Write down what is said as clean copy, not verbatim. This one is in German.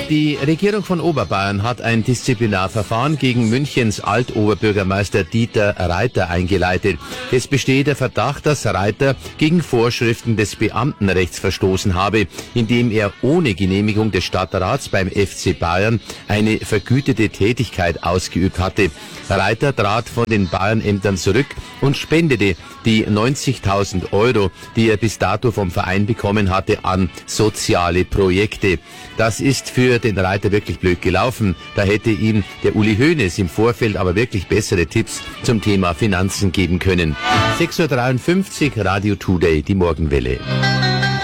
Die Regierung von Oberbayern hat ein Disziplinarverfahren gegen Münchens Altoberbürgermeister Dieter Reiter eingeleitet. Es besteht der Verdacht, dass Reiter gegen Vorschriften des Beamtenrechts verstoßen habe, indem er ohne Genehmigung des Stadtrats beim FC Bayern eine vergütete Tätigkeit ausgeübt hatte. Reiter trat von den Bayernämtern zurück und spendete die 90.000 Euro, die er bis dato vom Verein bekommen hatte, an soziale Projekte. Das ist für den Reiter wirklich blöd gelaufen. Da hätte ihm der Uli Hoeneß im Vorfeld aber wirklich bessere Tipps zum Thema Finanzen geben können. 6:53 Uhr, Radio Today, die Morgenwelle.